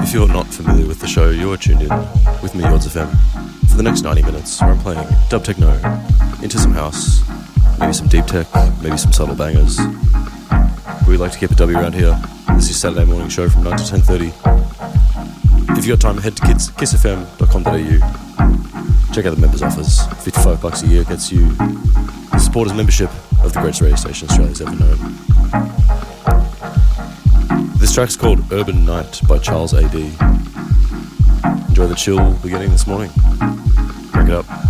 If you're not familiar with the show, you're tuned in with me, Odds FM, for the next 90 minutes where I'm playing dub techno, into some house, maybe some deep tech, maybe some subtle bangers. We like to keep it W around here. This is Saturday morning show from 9 to 10:30. If you've got time, head to kissfm.com.au. Check out the members' offers. $55 a year gets you the supporters membership of the greatest radio station Australia's ever known. This track's called Urban Night by Charles A.D. Enjoy the chill beginning this morning. Crank it up.